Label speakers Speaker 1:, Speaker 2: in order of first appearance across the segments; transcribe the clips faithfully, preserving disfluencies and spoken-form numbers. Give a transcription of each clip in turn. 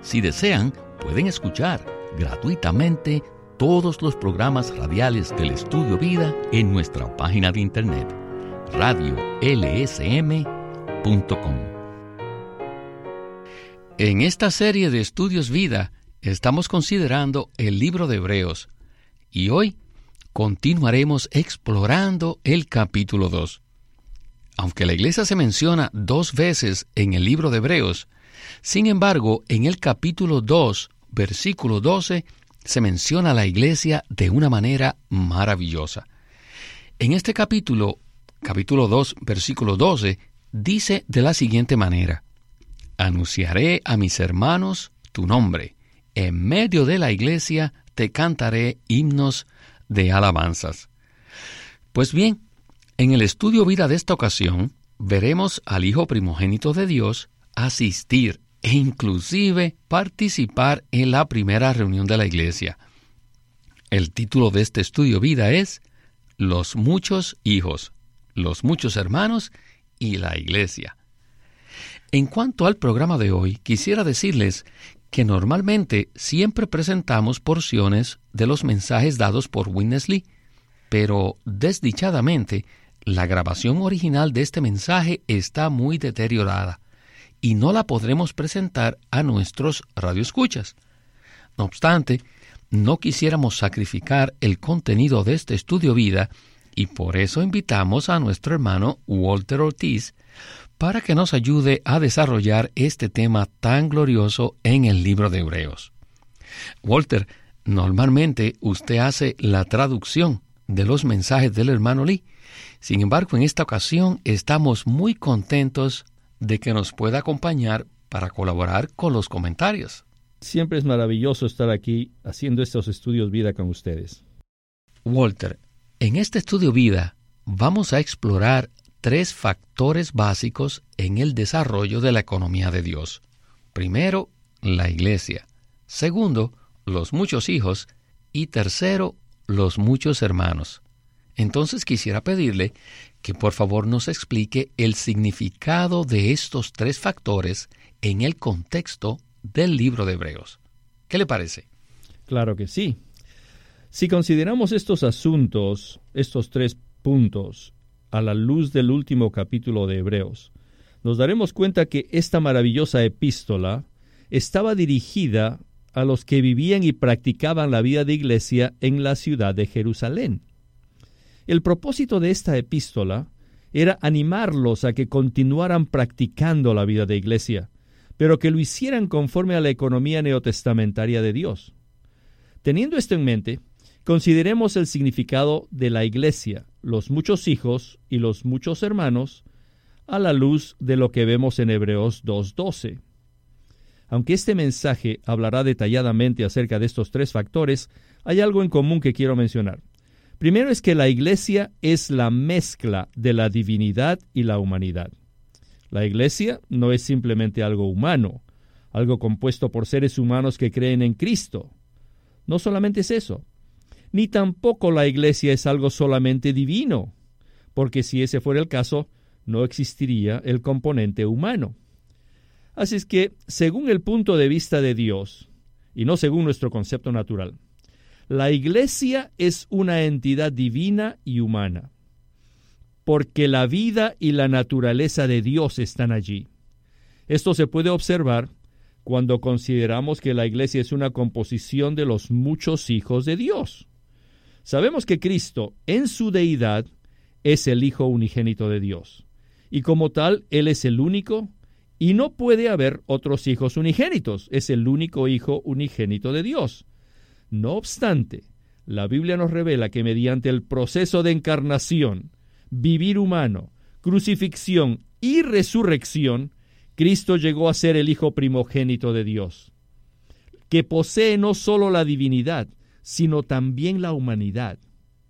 Speaker 1: Si desean, pueden escuchar gratuitamente todos los programas radiales del Estudio Vida en nuestra página de internet, radio l s m punto com. En esta serie de Estudios Vida estamos considerando el libro de Hebreos y hoy continuaremos explorando el capítulo dos. Aunque la iglesia se menciona dos veces en el libro de Hebreos, sin embargo, en el capítulo dos, versículo doce, se menciona a la iglesia de una manera maravillosa. En este capítulo, capítulo dos, versículo doce, dice de la siguiente manera: anunciaré a mis hermanos tu nombre, en medio de la iglesia te cantaré himnos de alabanzas. Pues bien, en el estudio vida de esta ocasión, veremos al Hijo primogénito de Dios asistir e inclusive participar en la primera reunión de la iglesia. El título de este estudio vida es Los muchos hijos, los muchos hermanos y la iglesia. En cuanto al programa de hoy, quisiera decirles que normalmente siempre presentamos porciones de los mensajes dados por Witness Lee, pero desdichadamente la grabación original de este mensaje está muy deteriorada y no la podremos presentar a nuestros radioescuchas. No obstante, no quisiéramos sacrificar el contenido de este estudio vida y por eso invitamos a nuestro hermano Walter Ortiz para que nos ayude a desarrollar este tema tan glorioso en el libro de Hebreos. Walter, normalmente usted hace la traducción de los mensajes del hermano Lee. Sin embargo, en esta ocasión estamos muy contentos de que nos pueda acompañar para colaborar con los comentarios.
Speaker 2: Siempre es maravilloso estar aquí haciendo estos estudios vida con ustedes.
Speaker 1: Walter, en este estudio vida vamos a explorar tres factores básicos en el desarrollo de la economía de Dios. Primero, la iglesia. Segundo, los muchos hijos. Y tercero, los muchos hermanos. Entonces quisiera pedirle que por favor nos explique el significado de estos tres factores en el contexto del libro de Hebreos. ¿Qué le parece?
Speaker 2: Claro que sí. Si consideramos estos asuntos, estos tres puntos, a la luz del último capítulo de Hebreos, nos daremos cuenta que esta maravillosa epístola estaba dirigida a los que vivían y practicaban la vida de iglesia en la ciudad de Jerusalén. El propósito de esta epístola era animarlos a que continuaran practicando la vida de iglesia, pero que lo hicieran conforme a la economía neotestamentaria de Dios. Teniendo esto en mente, consideremos el significado de la iglesia, los muchos hijos y los muchos hermanos, a la luz de lo que vemos en Hebreos dos doce. Aunque este mensaje hablará detalladamente acerca de estos tres factores, hay algo en común que quiero mencionar. Primero es que la iglesia es la mezcla de la divinidad y la humanidad. La iglesia no es simplemente algo humano, algo compuesto por seres humanos que creen en Cristo. No solamente es eso, ni tampoco la iglesia es algo solamente divino, porque si ese fuera el caso, no existiría el componente humano. Así es que, según el punto de vista de Dios, y no según nuestro concepto natural, la iglesia es una entidad divina y humana, porque la vida y la naturaleza de Dios están allí. Esto se puede observar cuando consideramos que la iglesia es una composición de los muchos hijos de Dios. Sabemos que Cristo, en su deidad, es el Hijo unigénito de Dios, y como tal, Él es el único, y no puede haber otros hijos unigénitos, es el único Hijo unigénito de Dios. No obstante, la Biblia nos revela que mediante el proceso de encarnación, vivir humano, crucifixión y resurrección, Cristo llegó a ser el Hijo primogénito de Dios, que posee no solo la divinidad, sino también la humanidad.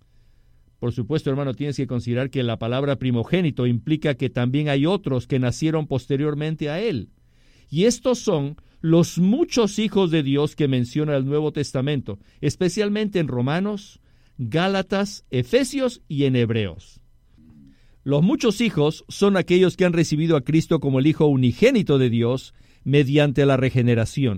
Speaker 2: Por supuesto, hermano, tienes que considerar que la palabra primogénito implica que también hay otros que nacieron posteriormente a él. Y estos son los muchos hijos de Dios que menciona el Nuevo Testamento, especialmente en Romanos, Gálatas, Efesios y en Hebreos. Los muchos hijos son aquellos que han recibido a Cristo como el Hijo unigénito de Dios mediante la regeneración.